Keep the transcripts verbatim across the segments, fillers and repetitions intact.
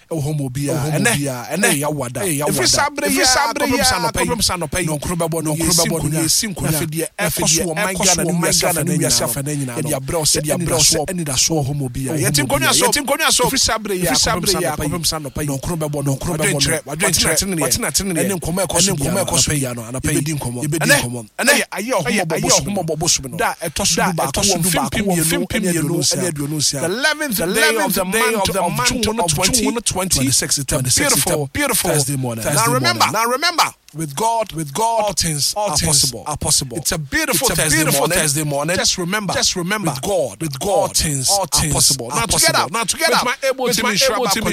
e homo bia ene ene ya wada every sabre ya problem sa no pay no kroba bo no kroba bo no sinko na fedie e koso o man Ghana ni Ghana ni wiase fa na nyina no ya bro se ya bro so eni da so homo bia yetim konwa so yetim konwa so every sabre ya sabre ya problem sa no pay no kroba bo no kroba bo no wadwen tre watina tene ene nkoma e koso nkoma e koso bia no ana pay ibedi nkoma ibedi nkoma ene aye homo bo bo so no da etoso du ba ko fifteen years the eleventh day of the month of twenty twenty-six beautiful beautiful Thursday morning. Now remember now remember with God, with God, all things, all are, things possible. are possible. It's a beautiful, it's a Thursday, beautiful morning. Thursday morning. Just remember, just remember, with God, with God, all things, all things are possible. Now together, now together, with my able to be able to be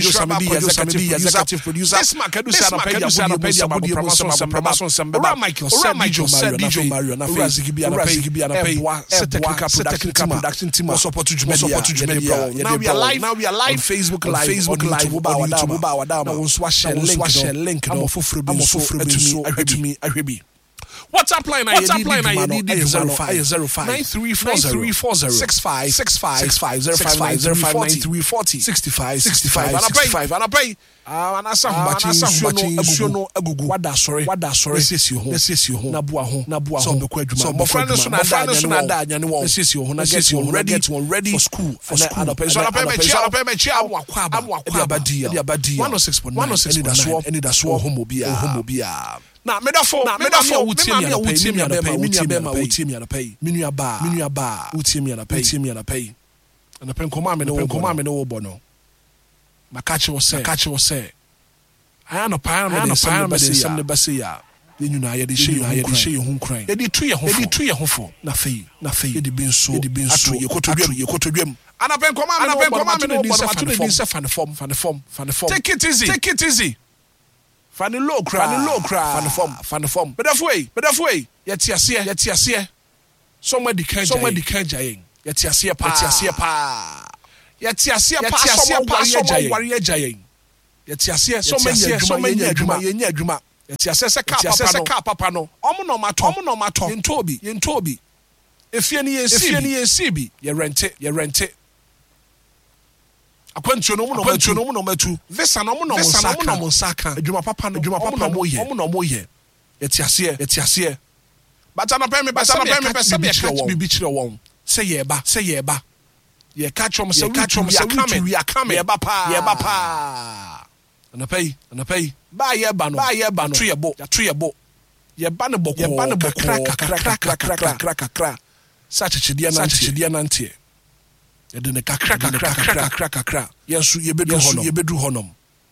executive producer. This man can do some pedia, some pedia, some some promotion, some Ram Michael, Sam Mario, Sam Mario, na pay, Zigibi na pay, Zigibi na pay. Set technical production team, support to Jumedia. Now we are live, now we are live on Facebook Live, Facebook Live, on YouTube, Bawadama. Now we swatch link, link. I'm a full free, I'm a full free. Ahwebi Ahwebi WhatsApp line WhatsApp line I need zero five nine three four zero six five six five six five zero five nine zero five nine three four zero sixty-five sixty-five sixty-five and I pay ah and asa bachi asuo no agugu wada sori wada sori nesesi ho nesesi ho na bua ho na bua ho bekọ adwuma so mo friend so na da so na da anya ne wo nesesi ho na get one ready one ready for school for school and I pay so I pay me chia I pay me chia am akwa am akwa abadi abadi one oh six point nine any da so any da so homo bia homo bia na medafo na medafo wutie mi na pay mi na pay mi na be ma wutie mi na pay mi nua ba mi nua ba wutie mi na pay wutie mi na pay na pay nkoma me no nkoma me no wo bo no makache wo say makache wo say aya no pa na me say me say some ne ba say ya ye nyuna ye de hye ye de hye hu kran ye de tu ye ho ye de tu ye ho fo na fei na fei ye de bi nso ye de bi nso ye kotodwam ye kotodwam ana pay nkoma me na pay nkoma me no di se fa ne se fa ne form fa ne form fa ne form take it easy take it easy Fanny low cry, fanny low cry, fanny form, fanny form. But that way, but that way. Yet ya see, yet ya see. Somewhere the can, somewhere the can jaying. Yet ya see pa, yet ya see pa. Yet ya see pa, somewhere warrior jaying. Yet ya see, so many, so many aduma, yenya aduma. Yet ya see se car papa, se car papa no. Omo no mato, omo no mato. Yen Toby, yen Toby. If you any if you any C B, you rent it, you rent it. Akwantuo no mo no akwantuo no mo no matu visa no mo no mo saka no mo saka adwuma papa no adwuma papa no mo ye mo no mo ye yetiase yetiase bata na pɛ me bata na pɛ me bɛ sɛ be catch bibi kyerɛ wɔn sɛ ye ba sɛ ye ba ye catch wɔn sɛ catch wɔn sɛ we are coming ye ba pa ye ba pa na pɛ na pɛ ba ye ba no ba ye ba no to ye bo ya to ye bo ye ba ne bɔkɔ ye ba ne bɔkɔ kakra kakra kakra kakra sa chichidie na chichidie na ntie yede ne kakra kakra kakra kakra yensu yebedu honom yebedu honom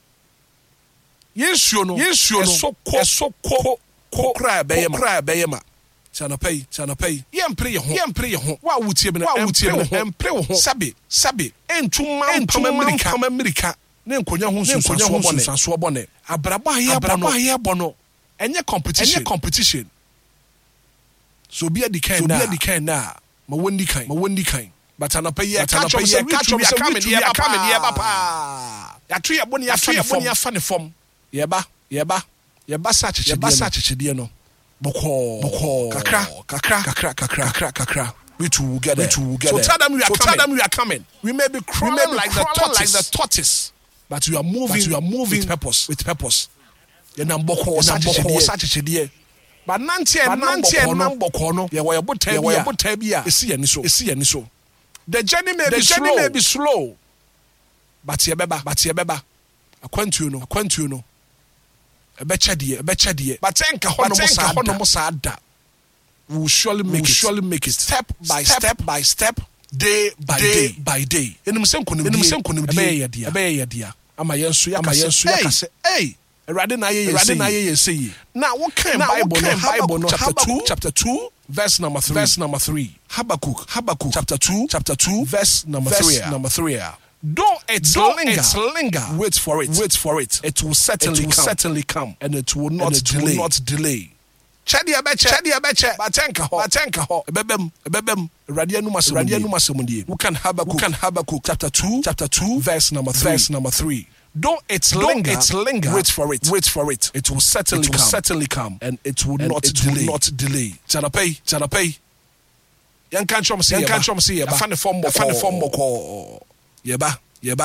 yensuo no yensuo no sokko sokko kokra beyema kokra beyema sana pay sana pay yempre ye ho yempre ye ho wa wutie me wa wutie me empre wo ho sabe sabe entuma entuma amerika amerika ne nkonya ho nsusuaso bone abraba ye bono ye bono enye competition enye competition so be the kind na so be the kind na ma wondi kan ma wondi kan but an pay ya catch up say catch up say coming here coming here papa ya tu ya boni ya tu ya boni ya fa ne form ye ba ye ba ye ba sa chichidie ye ba sa chichidie no boko boko kakra kakra kakra kakra kakra we two get it so tell them we are coming tell them we are coming we may be crawling may be like the tortoise like the tortoise but we are moving we are moving with purpose with purpose ye na boko sa chichidie but nantie nantie na boko no ye wo ye botai bi ye botai bi a esi ye ni so esi ye ni so. The journey may the be journey slow. may be slow, but yebeba, but yebeba. Akwantuo no, akwantuo no. Ebecha die, ebecha die. But enka hono musa, hono musa ada. We will surely make it, surely make it, step by step, step by step, day by day, day by day. Enim sem konim, enim sem konim die. Ebe yadia, ebe yadia. Ama yensu ya, ama yensu ya kase. Hey, erade na ye ye, erade na ye ye say. Now what kind Bible? No Bible no chapter two, chapter two. Verse number three. Verse number three. Habakkuk. Habakkuk. Chapter two. Chapter two. Verse number verse three. Number three. Though it Though linger, it linger, wait for it. Wait for it. It will certainly it will come. certainly come, and it will not it delay. Will not delay. Chadi abeche. Chadi abeche. Batenka ho. Batenka ho. Ebebem. Ebebem. Radia numas. Radia numas mundie. Who can Habakkuk? Who can Habakkuk? Chapter two. Chapter two. Verse number three. Verse number three. Don't it linger, it linger. Wait for it. Wait for it. It will certainly it will come. certainly come, and it will and not it delay. Will not delay. Chanapay, chanapay. Yan can't chom see. Yan can't chom see. I find the form. I find the form. Yeba, yeba.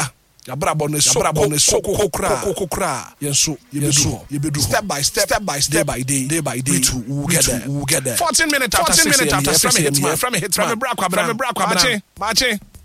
Yabrabo ne so brabo ne so kokokra kokokra yenso yebedu yebedu step by step step by step by day day by day to we get there we get there fourteen minutes after fourteen minutes after from hit from hit from bra kwa bra bra kwa bache bache